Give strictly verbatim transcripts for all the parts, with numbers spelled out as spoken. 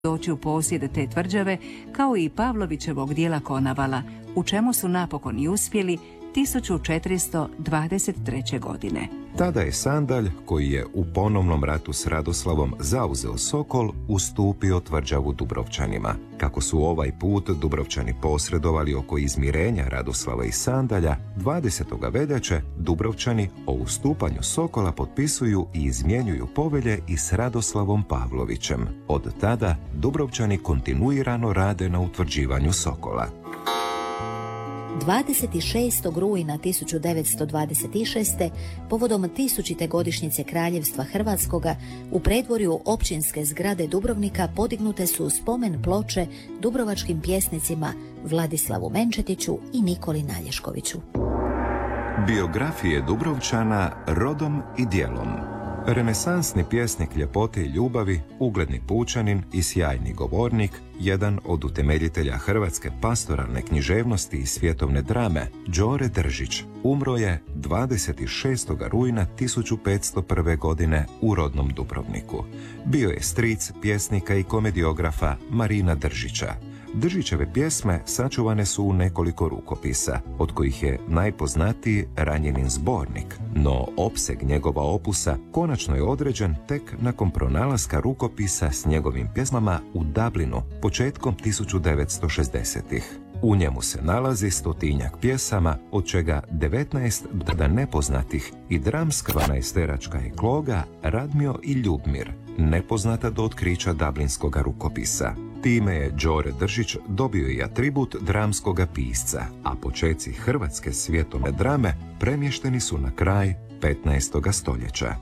doći u posjed te tvrđave, kao i Pavlovićevog dijela Konavala, u čemu su napokon i uspjeli tisuću četiristo dvadeset treće. godine. Tada je Sandalj, koji je u ponovnom ratu s Radoslavom zauzeo Sokol, ustupio tvrđavu Dubrovčanima. Kako su ovaj put Dubrovčani posredovali oko izmirenja Radoslava i Sandalja, dvadesetog veljače Dubrovčani o ustupanju Sokola potpisuju i izmjenjuju povelje i s Radoslavom Pavlovićem. Od tada Dubrovčani kontinuirano rade na utvrđivanju Sokola. dvadeset šestog rujna tisuću devetsto dvadeset šeste. povodom tisućite godišnjice Kraljevstva Hrvatskoga u predvorju općinske zgrade Dubrovnika podignute su spomen ploče dubrovačkim pjesnicima Vladislavu Menčetiću i Nikoli Nalješkoviću. Biografije Dubrovčana rodom i djelom. Renesansni pjesnik ljepote i ljubavi, ugledni pučanin i sjajni govornik, jedan od utemeljitelja hrvatske pastoralne književnosti i svjetovne drame, Đore Držić, umro je dvadeset šestog rujna tisuću petsto prve. godine u rodnom Dubrovniku. Bio je stric pjesnika i komediografa Marina Držića. Držićeve pjesme sačuvane su u nekoliko rukopisa, od kojih je najpoznatiji Ranjenin zbornik, no opseg njegova opusa konačno je određen tek nakon pronalaska rukopisa s njegovim pjesmama u Dublinu početkom tisuću devetsto šezdesetih. U njemu se nalazi stotinjak pjesama, od čega devetnaest da nepoznatih i dramska dvanaesteračka ekloga Radmio i Ljubmir, nepoznata do otkrića dublinskog rukopisa. Time je Đore Držić dobio i atribut dramskoga pisca, a počeci hrvatske svjetovne drame premješteni su na kraj petnaestog stoljeća.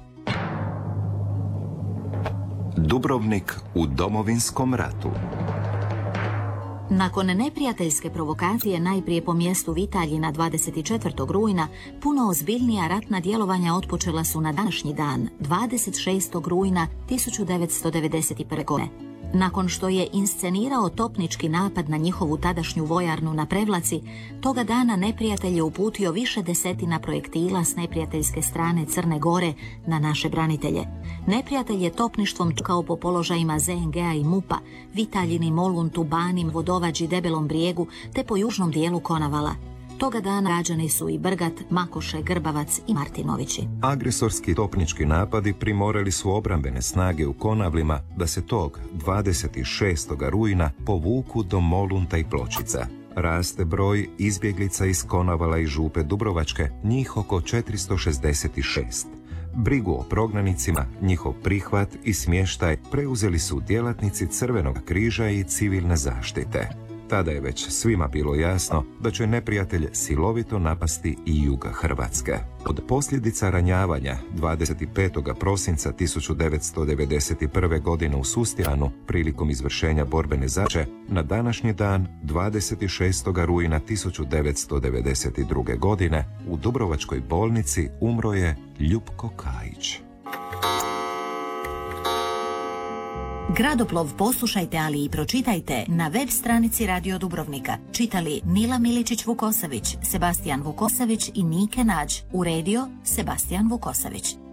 Dubrovnik u Domovinskom ratu. Nakon neprijateljske provokacije najprije po mjestu Vitaljina dvadeset četvrtog rujna, puno ozbiljnija ratna djelovanja otpočela su na današnji dan, dvadeset šestog rujna tisuću devetsto devedeset prve. godine. Nakon što je inscenirao topnički napad na njihovu tadašnju vojarnu na Prevlaci, toga dana neprijatelj je uputio više desetina projektila s neprijateljske strane Crne Gore na naše branitelje. Neprijatelj je topništvom čukao po položajima Z N G-a i MUP-a, Vitaljini, Moluntu, Banim, Vodovađi, Debelom Brijegu, te po južnom dijelu Konavala. Toga dana rađani su i Brgat, Makoše, Grbavac i Martinovići. Agresorski topnički napadi primorali su obrambene snage u Konavlima da se tog dvadeset šestog rujna povuku do Molunta i Pločica. Raste broj izbjeglica iz Konavala i Župe Dubrovačke, njih oko četiristo šezdeset šest. Brigu o prognanicima, njihov prihvat i smještaj preuzeli su djelatnici Crvenog križa i civilne zaštite. Tada je već svima bilo jasno da će neprijatelj silovito napasti i juga Hrvatske. Od posljedica ranjavanja dvadeset petog prosinca tisuću devetsto devedeset prve. godine u Sustijanu prilikom izvršenja borbene zadaće, na današnji dan dvadeset šestog rujna tisuću devetsto devedeset druge. godine u Dubrovačkoj bolnici umro je Ljupko Kajić. Gradoplov poslušajte, ali i pročitajte na web stranici Radio Dubrovnika. Čitali Nila Miličić-Vukosavić, Sebastijan Vukosavić i Nike Nađ. Uredio Sebastijan Vukosavić.